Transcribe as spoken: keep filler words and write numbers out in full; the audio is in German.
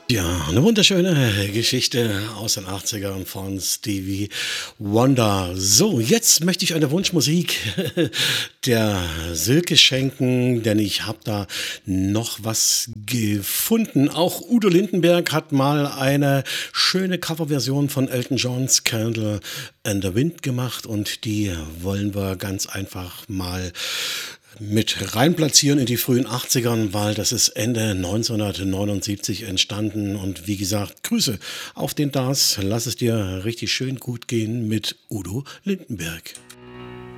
Ja, eine wunderschöne Geschichte aus den Achtzigern von Stevie Wonder. So, jetzt möchte ich eine Wunschmusik der Silke schenken, denn ich habe da noch was gefunden. Auch Udo Lindenberg hat mal eine schöne Coverversion von Elton Johns „Candle in the Wind" gemacht und die wollen wir ganz einfach mal mit rein platzieren in die frühen Achtzigern, weil das ist Ende neunzehnhundertneunundsiebzig entstanden. Und wie gesagt, Grüße auf den D A S. Lass es dir richtig schön gut gehen mit Udo Lindenberg.